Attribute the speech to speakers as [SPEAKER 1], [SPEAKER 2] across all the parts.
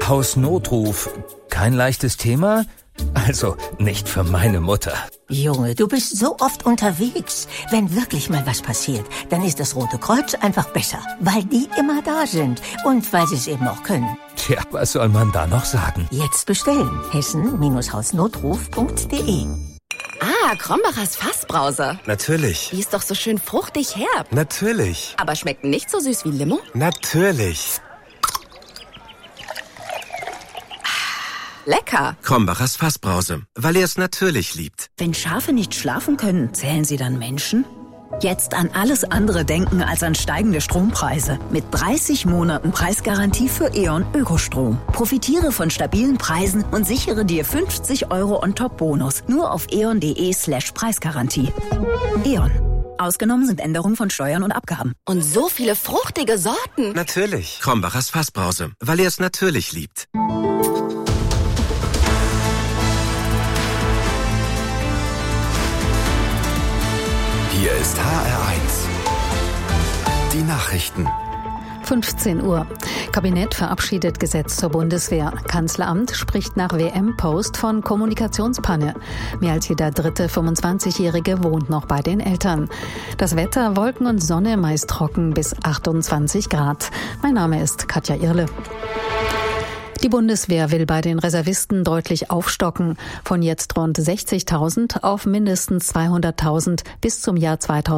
[SPEAKER 1] Hausnotruf. Kein leichtes Thema? Also nicht für meine Mutter.
[SPEAKER 2] Junge, du bist so oft unterwegs. Wenn wirklich mal was passiert, dann ist das Rote Kreuz einfach besser. Weil die immer da sind und weil sie es eben auch können.
[SPEAKER 1] Tja, was soll man da noch sagen?
[SPEAKER 2] Jetzt bestellen. hessen-hausnotruf.de.
[SPEAKER 3] Ah, Krombachers Fassbrause.
[SPEAKER 4] Natürlich.
[SPEAKER 3] Die ist doch so schön fruchtig herb.
[SPEAKER 4] Natürlich.
[SPEAKER 3] Aber schmeckt nicht so süß wie Limo?
[SPEAKER 4] Natürlich.
[SPEAKER 3] Lecker.
[SPEAKER 4] Krombachers Fassbrause, weil er es natürlich liebt.
[SPEAKER 5] Wenn Schafe nicht schlafen können, zählen sie dann Menschen? Jetzt an alles andere denken als an steigende Strompreise. Mit 30 Monaten Preisgarantie für E.ON Ökostrom. Profitiere von stabilen Preisen und sichere dir 50 € On-Top-Bonus. Nur auf eon.de/Preisgarantie. E.ON. Ausgenommen sind Änderungen von Steuern und Abgaben.
[SPEAKER 3] Und so viele fruchtige Sorten.
[SPEAKER 4] Natürlich. Krombachers Fassbrause, weil er es natürlich liebt.
[SPEAKER 6] Hier ist HR1. Die Nachrichten.
[SPEAKER 7] 15 Uhr. Kabinett verabschiedet Gesetz zur Bundeswehr. Kanzleramt spricht nach WM-Post von Kommunikationspanne. Mehr als jeder dritte 25-Jährige wohnt noch bei den Eltern. Das Wetter, Wolken und Sonne, meist trocken bis 28 Grad. Mein Name ist Katja Irle. Die Bundeswehr will bei den Reservisten deutlich aufstocken, von jetzt rund 60.000 auf mindestens 200.000 bis zum Jahr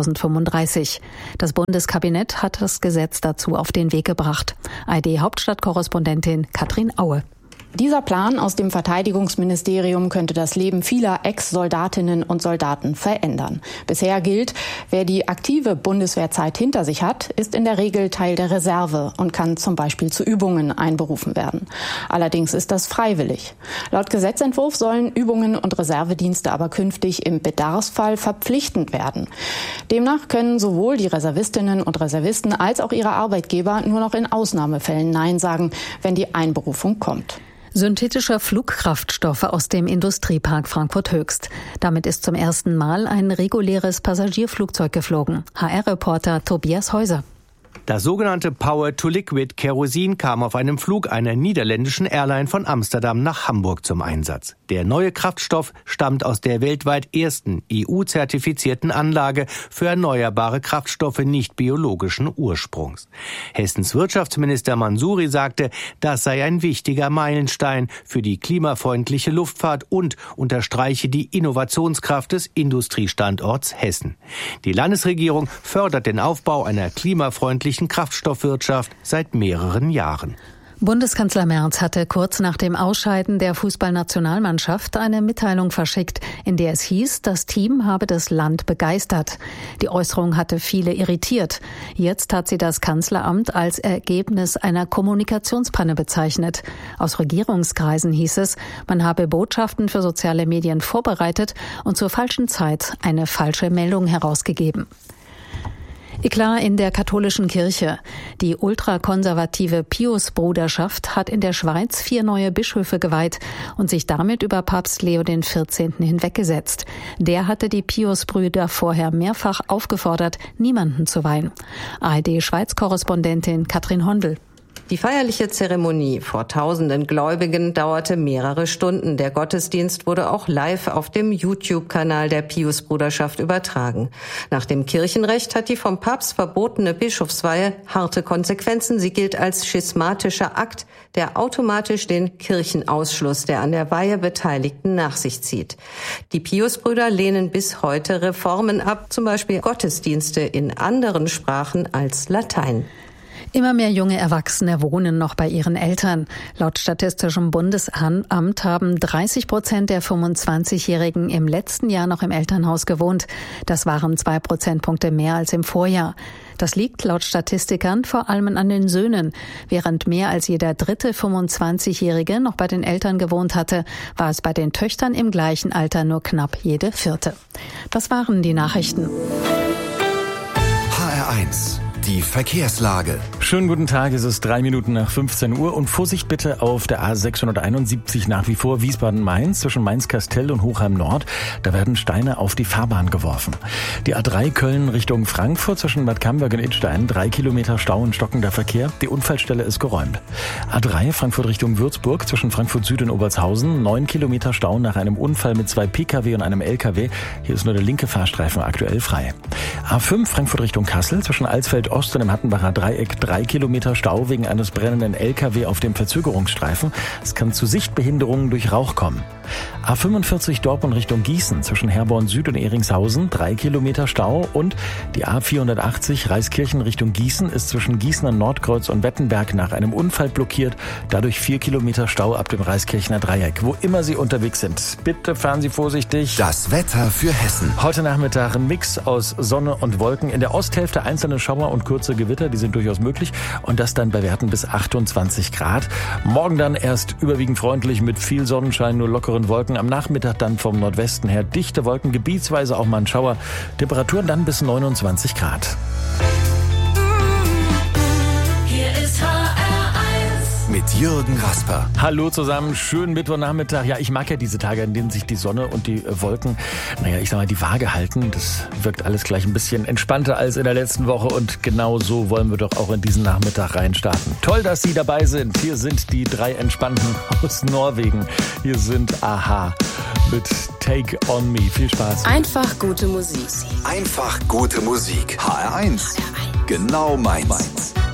[SPEAKER 7] 2035. Das Bundeskabinett hat das Gesetz dazu auf den Weg gebracht. ARD-Hauptstadtkorrespondentin Katrin Aue.
[SPEAKER 8] Dieser Plan aus dem Verteidigungsministerium könnte das Leben vieler Ex-Soldatinnen und Soldaten verändern. Bisher gilt, wer die aktive Bundeswehrzeit hinter sich hat, ist in der Regel Teil der Reserve und kann zum Beispiel zu Übungen einberufen werden. Allerdings ist das freiwillig. Laut Gesetzentwurf sollen Übungen und Reservedienste aber künftig im Bedarfsfall verpflichtend werden. Demnach können sowohl die Reservistinnen und Reservisten als auch ihre Arbeitgeber nur noch in Ausnahmefällen Nein sagen, wenn die Einberufung kommt.
[SPEAKER 7] Synthetischer Flugkraftstoff aus dem Industriepark Frankfurt-Höchst. Damit ist zum ersten Mal ein reguläres Passagierflugzeug geflogen. HR-Reporter Tobias Häuser.
[SPEAKER 9] Das sogenannte Power-to-Liquid-Kerosin kam auf einem Flug einer niederländischen Airline von Amsterdam nach Hamburg zum Einsatz. Der neue Kraftstoff stammt aus der weltweit ersten EU-zertifizierten Anlage für erneuerbare Kraftstoffe nicht biologischen Ursprungs. Hessens Wirtschaftsminister Mansouri sagte, das sei ein wichtiger Meilenstein für die klimafreundliche Luftfahrt und unterstreiche die Innovationskraft des Industriestandorts Hessen. Die Landesregierung fördert den Aufbau einer klimafreundlichen Kraftstoffwirtschaft seit mehreren Jahren.
[SPEAKER 7] Bundeskanzler Merz hatte kurz nach dem Ausscheiden der Fußballnationalmannschaft eine Mitteilung verschickt, in der es hieß, das Team habe das Land begeistert. Die Äußerung hatte viele irritiert. Jetzt hat sie das Kanzleramt als Ergebnis einer Kommunikationspanne bezeichnet. Aus Regierungskreisen hieß es, man habe Botschaften für soziale Medien vorbereitet und zur falschen Zeit eine falsche Meldung herausgegeben. Eklat in der katholischen Kirche. Die ultrakonservative Pius-Bruderschaft hat in der Schweiz 4 neue Bischöfe geweiht und sich damit über Papst Leo XIV. Hinweggesetzt. Der hatte die Pius-Brüder vorher mehrfach aufgefordert, niemanden zu weihen. ARD-Schweiz-Korrespondentin Katrin Hondel.
[SPEAKER 10] Die feierliche Zeremonie vor tausenden Gläubigen dauerte mehrere Stunden. Der Gottesdienst wurde auch live auf dem YouTube-Kanal der Pius-Bruderschaft übertragen. Nach dem Kirchenrecht hat die vom Papst verbotene Bischofsweihe harte Konsequenzen. Sie gilt als schismatischer Akt, der automatisch den Kirchenausschluss der an der Weihe Beteiligten nach sich zieht. Die Pius-Brüder lehnen bis heute Reformen ab, zum Beispiel Gottesdienste in anderen Sprachen als Latein.
[SPEAKER 7] Immer mehr junge Erwachsene wohnen noch bei ihren Eltern. Laut Statistischem Bundesamt haben 30% der 25-Jährigen im letzten Jahr noch im Elternhaus gewohnt. Das waren 2 Prozentpunkte mehr als im Vorjahr. Das liegt laut Statistikern vor allem an den Söhnen. Während mehr als jeder dritte 25-Jährige noch bei den Eltern gewohnt hatte, war es bei den Töchtern im gleichen Alter nur knapp jede vierte. Das waren die Nachrichten.
[SPEAKER 6] HR1. Die Verkehrslage.
[SPEAKER 11] Schönen guten Tag, es ist 3 Minuten nach 15 Uhr und Vorsicht bitte auf der A671 nach wie vor Wiesbaden-Mainz zwischen Mainz-Kastell und Hochheim-Nord. Da werden Steine auf die Fahrbahn geworfen. Die A3 Köln Richtung Frankfurt zwischen Bad Camberg und Idstein, 3 Kilometer Stau und stockender Verkehr. Die Unfallstelle ist geräumt. A3 Frankfurt Richtung Würzburg zwischen Frankfurt Süd und Obertshausen, 9 Kilometer Stau nach einem Unfall mit 2 Pkw und einem Lkw. Hier ist nur der linke Fahrstreifen aktuell frei. A5 Frankfurt Richtung Kassel zwischen Alsfeld Ost und dem Hattenbacher Dreieck, 3 Kilometer Stau wegen eines brennenden Lkw auf dem Verzögerungsstreifen. Es kann zu Sichtbehinderungen durch Rauch kommen. A45 Dortmund Richtung Gießen zwischen Herborn Süd und Ehringshausen, 3 Kilometer Stau, und die A480 Reiskirchen Richtung Gießen ist zwischen Gießener Nordkreuz und Wettenberg nach einem Unfall blockiert. Dadurch 4 Kilometer Stau ab dem Reiskirchener Dreieck. Wo immer Sie unterwegs sind, bitte fahren Sie vorsichtig.
[SPEAKER 6] Das Wetter für Hessen.
[SPEAKER 11] Heute Nachmittag ein Mix aus Sonne und Wolken. In der Osthälfte einzelne Schauer und kurze Gewitter, die sind durchaus möglich. Und das dann bei Werten bis 28 Grad. Morgen dann erst überwiegend freundlich mit viel Sonnenschein, nur lockeren Wolken. Am Nachmittag dann vom Nordwesten her dichte Wolken, gebietsweise auch mal ein Schauer. Temperaturen dann bis 29 Grad.
[SPEAKER 12] Hier ist HR1
[SPEAKER 6] mit Jürgen Rasper.
[SPEAKER 11] Hallo zusammen, schönen Mittwochnachmittag. Ja, ich mag ja diese Tage, in denen sich die Sonne und die Wolken, die Waage halten. Das wirkt alles gleich ein bisschen entspannter als in der letzten Woche und genau so wollen wir doch auch in diesen Nachmittag reinstarten. Toll, dass Sie dabei sind. Hier sind die 3 Entspannten aus Norwegen. Hier sind Aha mit Take On Me. Viel Spaß.
[SPEAKER 3] Einfach gute Musik.
[SPEAKER 6] Einfach gute Musik. HR1. Genau meins.